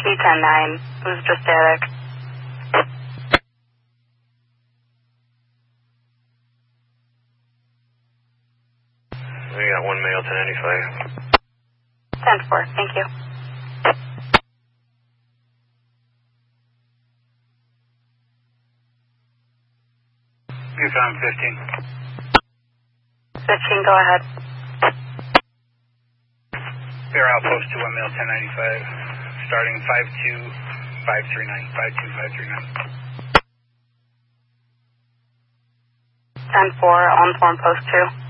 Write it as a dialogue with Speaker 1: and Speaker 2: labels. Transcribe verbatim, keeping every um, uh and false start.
Speaker 1: ten nine. It was just static.
Speaker 2: We got one male, ten ninety-five.
Speaker 1: ten four, thank you.
Speaker 3: You found fifteen.
Speaker 1: fifteen, go ahead.
Speaker 3: Fair outpost to one male, ten ninety-five. Starting five two five three nine. five two five three nine.
Speaker 1: ten four, on form post two.